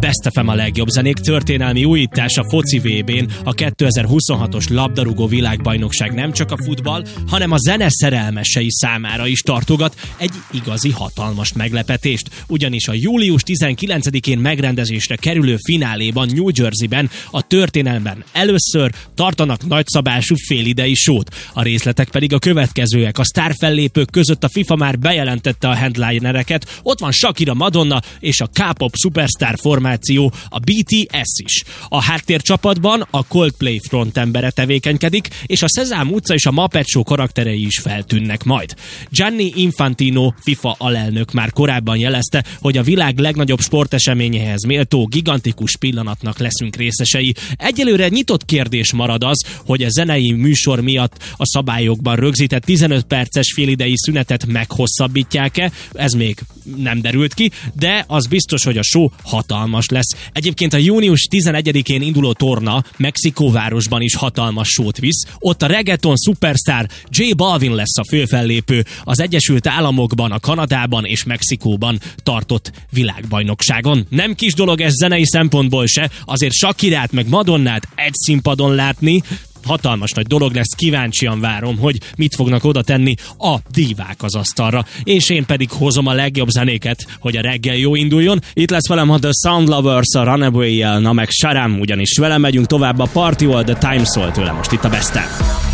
Best FM a legjobb zenék, történelmi újítás a foci VB-n. A 2026-os labdarúgó világbajnokság nem csak a futball, hanem a zene szerelmesei számára is tartogat egy igazi hatalmas meglepetést. Ugyanis a július 19-én megrendezésre kerülő fináléban New Jersey-ben a történelemben először tartanak nagyszabású félidei sót. A részletek pedig a következőek. A sztárfellépők között a FIFA már bejelentette a headlinereket, ott van Shakira, Madonna és a K-pop szupersztár formáció, a BTS is. A háttércsapatban a Coldplay frontembere tevékenykedik, és a Szezám utca és a Muppet Show karakterei is feltűnnek majd. Gianni Infantino, FIFA alelnök már korábban jelezte, hogy a világ legnagyobb sporteseményéhez méltó gigantikus pillanatnak leszünk részesei. Egyelőre nyitott kérdés marad az, hogy a zenei műsor miatt a szabályokban rögzített 15 perces félidei szünetet meghosszabbítják-e, ez még nem derült ki, de az biztos, hogy a show hatalmas lesz. Egyébként a június 11-én induló torna Mexikóvárosban is hatalmas showt visz. Ott a reggaeton szupersztár J Balvin lesz a főfellépő az Egyesült Államokban, a Kanadában és Mexikóban tartott világbajnokságon. Nem kis dolog ez zenei szempontból se, azért Shakirát meg Madonnát egy színpadon látni hatalmas nagy dolog lesz, kíváncsian várom, hogy mit fognak oda tenni a divák az asztalra. És én pedig hozom a legjobb zenéket, hogy a reggel jó induljon. Itt lesz velem a The Sound Lovers, a Runaway-jel, na meg Sharam, ugyanis velem megyünk tovább a Party All The Time szól tőle most itt a Best-en.